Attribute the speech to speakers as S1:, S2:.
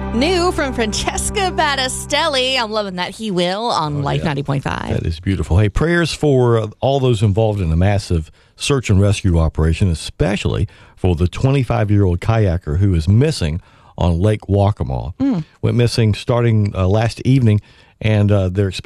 S1: New from Francesca Battistelli. I'm loving that. He Will on Life 90.5.
S2: That is beautiful. Hey, prayers for all those involved in a massive search and rescue operation, especially for the 25-year-old kayaker who is missing on Lake Waccamaw. Went missing starting last evening, and they're expecting